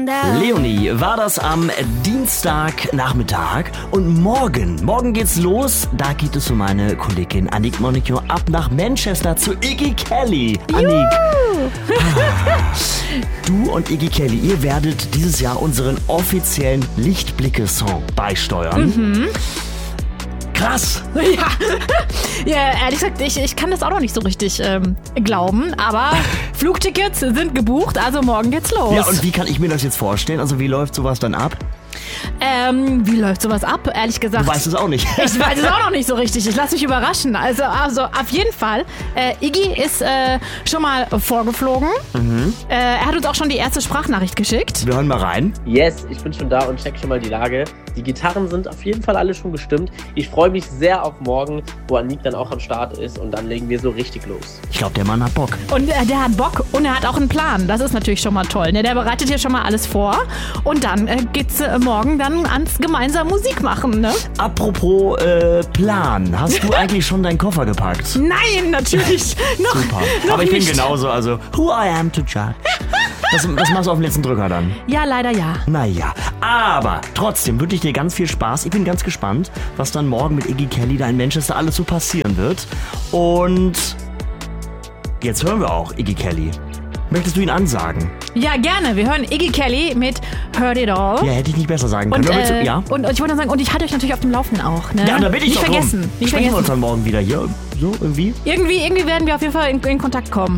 Leonie, war das am Dienstagnachmittag und morgen geht's los. Da geht es um meine Kollegin Annick Monichon ab nach Manchester zu Iggy Kelly. Annick, du und Iggy Kelly, ihr werdet dieses Jahr unseren offiziellen Lichtblicke-Song beisteuern. Mhm. Krass. Ja, ehrlich gesagt, ich kann das auch noch nicht so richtig glauben, aber Flugtickets sind gebucht, also morgen geht's los. Ja, und wie kann ich mir das jetzt vorstellen? Also wie läuft sowas dann ab? Wie läuft sowas ab, ehrlich gesagt? Du weißt es auch nicht. Ich weiß es auch noch nicht so richtig. Ich lasse mich überraschen. Also auf jeden Fall. Iggy ist schon mal vorgeflogen. Er hat uns auch schon die erste Sprachnachricht geschickt. Wir hören mal rein. Yes, ich bin schon da und check schon mal die Lage. Die Gitarren sind auf jeden Fall alle schon gestimmt. Ich freue mich sehr auf morgen, wo Annick dann auch am Start ist und dann legen wir so richtig los. Ich glaube, der Mann hat Bock. Und der hat Bock und er hat auch einen Plan. Das ist natürlich schon mal toll. Ne? Der bereitet hier schon mal alles vor. Und dann geht's morgen dann ans gemeinsam Musik machen. Ne? Apropos Plan. Hast du eigentlich schon deinen Koffer gepackt? Nein, natürlich. Super. Noch Aber ich bin nicht. genauso. Also, who I am to judge. Das machst du auf den letzten Drücker dann. Ja, leider ja. Naja, aber trotzdem wünsche ich dir ganz viel Spaß. Ich bin ganz gespannt, was dann morgen mit Iggy Kelly da in Manchester alles so passieren wird. Und jetzt hören wir auch Iggy Kelly. Möchtest du ihn ansagen? Ja, gerne. Wir hören Iggy Kelly mit Heard It All. Ja, hätte ich nicht besser sagen können. Und, ja? und ich wollte nur sagen, und ich halte euch natürlich auf dem Laufenden auch. Ne? Ja, da bin ich nicht doch vergessen. drum. Nicht Sprechen wir uns vergessen. dann morgen wieder hier. So, irgendwie? Irgendwie werden wir auf jeden Fall in Kontakt kommen.